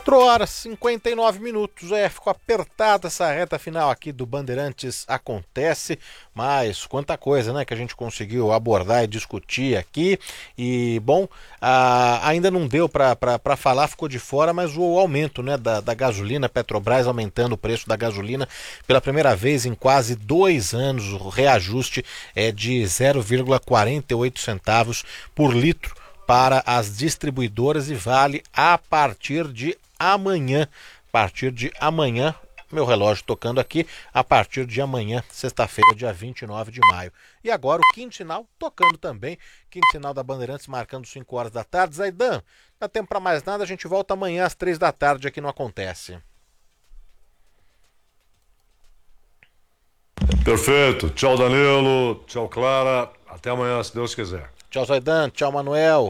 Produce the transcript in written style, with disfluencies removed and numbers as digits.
4 horas e 59 minutos, ficou apertada essa reta final aqui do Bandeirantes Acontece, mas quanta coisa, né, que a gente conseguiu abordar e discutir aqui, e bom, ainda não deu para falar, ficou de fora, mas o aumento, né, da gasolina, Petrobras aumentando o preço da gasolina pela primeira vez em quase 2 anos, o reajuste é de 0,48 centavos por litro para as distribuidoras e vale a partir de amanhã. Meu relógio tocando aqui, a partir de amanhã, sexta-feira, dia 29 de maio. E agora o quinto sinal tocando também, quinto sinal da Bandeirantes marcando 5 horas da tarde. Zaidan, não dá tempo para mais nada, a gente volta amanhã às 3 da tarde aqui no Acontece. Perfeito. Tchau, Danilo. Tchau, Clara. Até amanhã, se Deus quiser. Tchau, Zaidan. Tchau, Manuel.